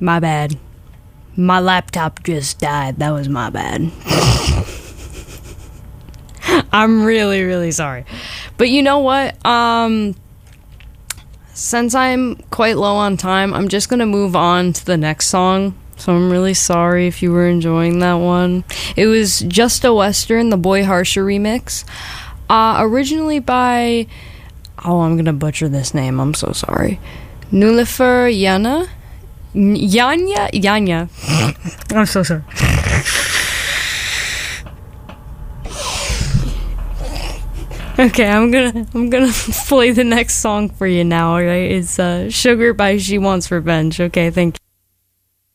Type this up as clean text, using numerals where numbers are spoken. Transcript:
My bad. My laptop just died. That was my bad. I'm really, really sorry. But you know what? Since I'm quite low on time, I'm just going to move on to the next song. So I'm really sorry if you were enjoying that one. It was Just a Western, the Boy Harsher remix. Originally by... Oh, I'm going to butcher this name. I'm so sorry. Nullifer Yana? Yanya? I'm so sorry. Okay, I'm gonna play the next song for you now. Alright, it's Sugar by She Wants Revenge. Okay, thank you.